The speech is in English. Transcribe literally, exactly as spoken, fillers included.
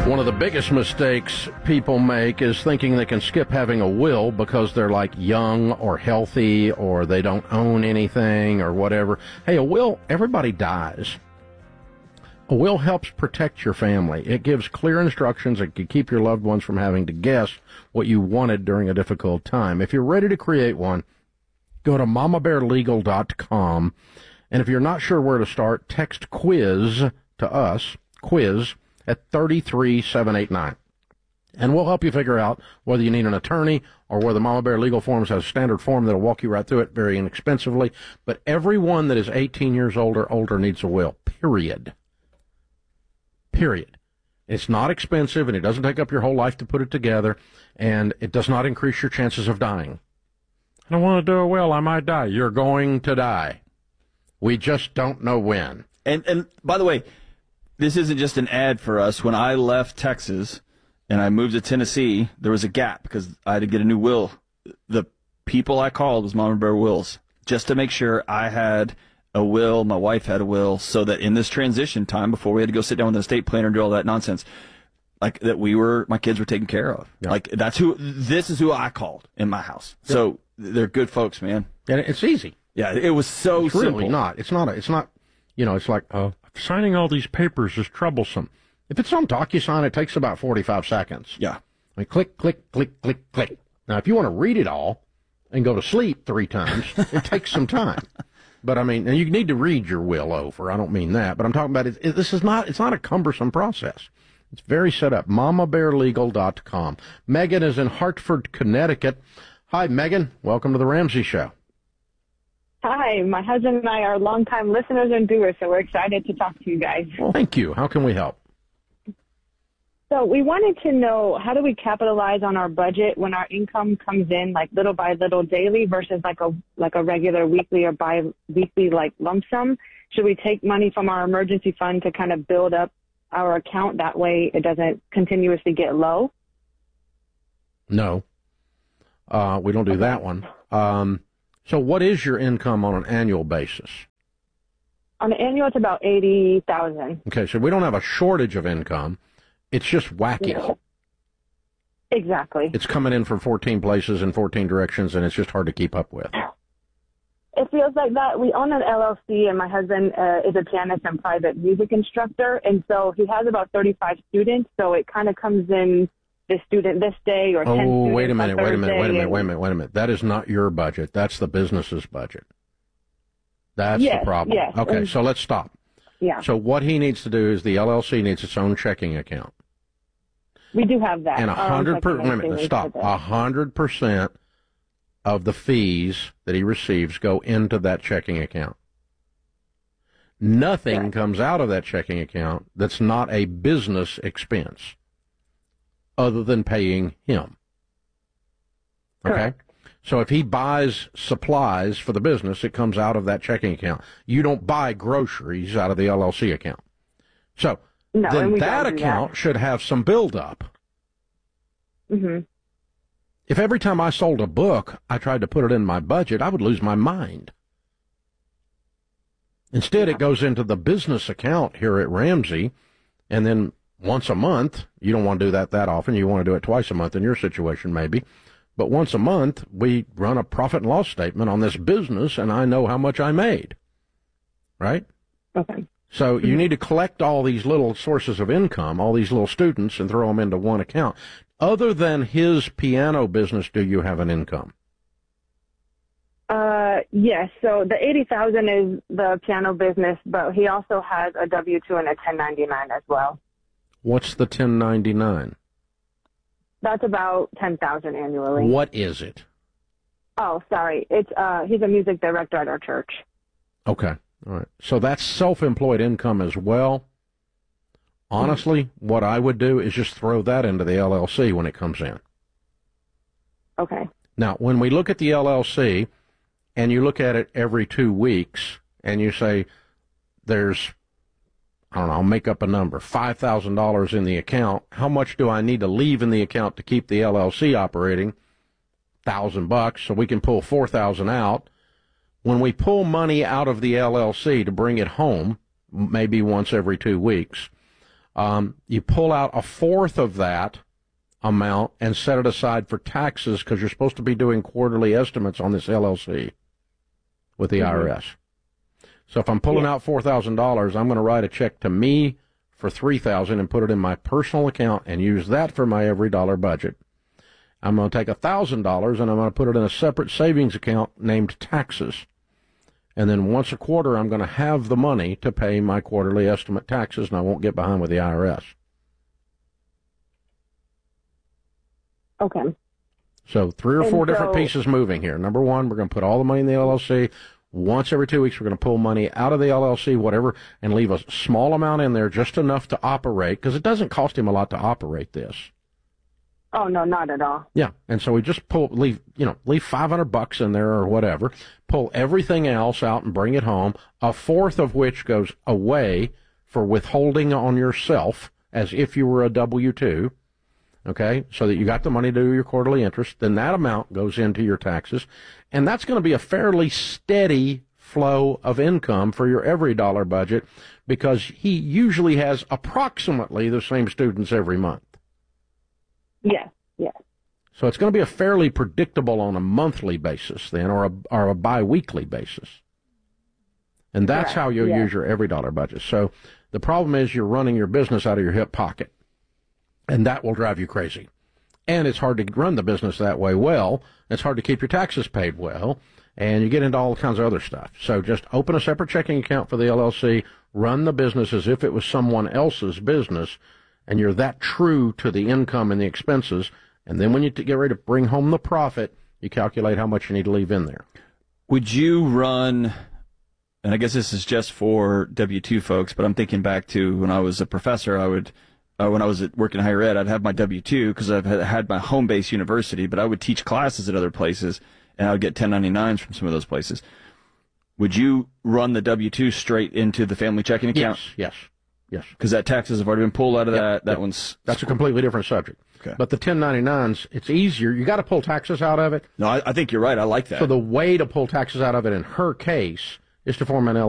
One of the biggest mistakes people make is thinking they can skip having a will because they're like young or healthy or they don't own anything or whatever. Hey, a will, everybody dies. A will helps protect your family. It gives clear instructions that can keep your loved ones from having to guess what you wanted during a difficult time. If you're ready to create one, go to mama bear legal dot com. And if you're not sure where to start, text quiz to us, quiz, at three three seven eight nine. And we'll help you figure out whether you need an attorney or whether Mama Bear Legal Forms has a standard form that'll walk you right through it very inexpensively. But everyone that is eighteen years old or older needs a will, period. Period. It's not expensive, and it doesn't take up your whole life to put it together, and it does not increase your chances of dying. I don't want to do a will. I might die. You're going to die. We just don't know when. And and by the way, this isn't just an ad for us. When I left Texas and I moved to Tennessee, there was a gap because I had to get a new will. The people I called was Mama Bear Wills, just to make sure I had a will, my wife had a will, so that in this transition time before we had to go sit down with an estate planner and do all that nonsense, like that we were, my kids were taken care of. Yeah. Like that's who, this is who I called in my house. Yeah. So they're good folks, man. And it's easy. Yeah, it was so it's simple. Really not. It's not. A, it's not. You know, it's like uh, signing all these papers is troublesome. If it's on DocuSign, it takes about forty-five seconds. Yeah. I mean, click, click, click, click, click. Now, if you want to read it all and go to sleep three times, it takes some time. But I mean, and you need to read your will over. I don't mean that, but I'm talking about it. it this is not. It's not a cumbersome process. It's very set up. mama bear legal dot com. Megan is in Hartford, Connecticut. Hi, Megan. Welcome to the Ramsey Show. Hi, my husband and I are longtime listeners and doers, so we're excited to talk to you guys. Well, thank you. How can we help? So we wanted to know, how do we capitalize on our budget when our income comes in like little by little daily versus like a like a regular weekly or bi-weekly like lump sum? Should we take money from our emergency fund to kind of build up our account? That way it doesn't continuously get low? No, uh, we don't do okay. that one. Um So what is your income on an annual basis? On an annual, it's about eighty thousand dollars. Okay, so we don't have a shortage of income. It's just wacky. No. Exactly. It's coming in from fourteen places in fourteen directions, and it's just hard to keep up with. It feels like that. We own an L L C, and my husband uh, is a pianist and private music instructor, and so he has about thirty-five students, so it kind of comes in this student this day or ten oh, students wait a minute, wait a minute, wait a minute, and... wait a minute, wait a minute. That is not your budget. That's the business's budget. That's yes, the problem. Yes. Okay, and... so let's stop. Yeah. So what he needs to do is the L L C needs its own checking account. We do have that. And a hundred per wait a minute, stop. A hundred percent of the fees that he receives go into that checking account. Nothing Correct. comes out of that checking account that's not a business expense, other than paying him. Okay? Correct. So if he buys supplies for the business, it comes out of that checking account. You don't buy groceries out of the L L C account. So no, then that account that. should have some buildup. Mm-hmm. If every time I sold a book, I tried to put it in my budget, I would lose my mind. Instead, yeah. It goes into the business account here at Ramsey, and then once a month, you don't want to do that that often, you want to do it twice a month in your situation maybe, but once a month, we run a profit and loss statement on this business, and I know how much I made, right? Okay. So mm-hmm. you need to collect all these little sources of income, all these little students, and throw them into one account. Other than his piano business, do you have an income? Uh, yes. So the eighty thousand is the piano business, but he also has a W two and a ten ninety-nine as well. What's the ten ninety-nine? That's about ten thousand annually. What is it? Oh, sorry. It's uh, he's a music director at our church. Okay. All right. So that's self-employed income as well. Honestly, mm-hmm. what I would do is just throw that into the L L C when it comes in. Okay. Now, when we look at the L L C, and you look at it every two weeks, and you say, there's, I don't know, I'll make up a number, five thousand dollars in the account. How much do I need to leave in the account to keep the L L C operating? Thousand bucks, so we can pull four thousand out. When we pull money out of the L L C to bring it home, maybe once every two weeks, Um, you pull out a fourth of that amount and set it aside for taxes because you're supposed to be doing quarterly estimates on this L L C with the mm-hmm. I R S. So if I'm pulling yeah. out four thousand dollars, I'm going to write a check to me for three thousand dollars and put it in my personal account and use that for my every dollar budget. I'm going to take one thousand dollars and I'm going to put it in a separate savings account named taxes. And then once a quarter, I'm going to have the money to pay my quarterly estimate taxes, and I won't get behind with the I R S. Okay. So three or and four so, different pieces moving here. Number one, we're going to put all the money in the L L C. Once every two weeks, we're going to pull money out of the L L C, whatever, and leave a small amount in there, just enough to operate, because it doesn't cost him a lot to operate this. Oh, no, not at all. Yeah, and so we just pull, leave, you know, leave five hundred bucks in there or whatever, pull everything else out and bring it home, a fourth of which goes away for withholding on yourself, as if you were a W two, okay, so that you got the money to do your quarterly interest. Then that amount goes into your taxes, and that's going to be a fairly steady flow of income for your every dollar budget, because he usually has approximately the same students every month. Yes, yes. So it's going to be a fairly predictable on a monthly basis then, or a, or a biweekly basis. And that's Correct. how you'll yes. use your every dollar budget. So the problem is you're running your business out of your hip pocket, and that will drive you crazy. And it's hard to run the business that way well. It's hard to keep your taxes paid well, and you get into all kinds of other stuff. So just open a separate checking account for the L L C, run the business as if it was someone else's business, and you're that true to the income and the expenses, and then when you get ready to bring home the profit, you calculate how much you need to leave in there. Would you run, and I guess this is just for W two folks, but I'm thinking back to when I was a professor, I would, uh, when I was at working in higher ed, I'd have my W two because I've had my home-based university, but I would teach classes at other places, and I would get ten ninety-nines from some of those places. Would you run the W two straight into the family checking account? Yes, yes. Yes. Because that taxes have already been pulled out of yep, that. That yep. one's... That's a completely different subject. Okay. But the ten ninety-nines, it's easier. You got to pull taxes out of it. No, I, I think you're right. I like that. So the way to pull taxes out of it in her case is to form an L L C.